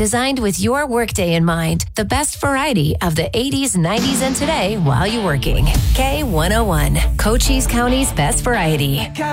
designed with your workday in mind. The best variety of the 80s, 90s, and today while you're working. K101, Cochise County's best variety.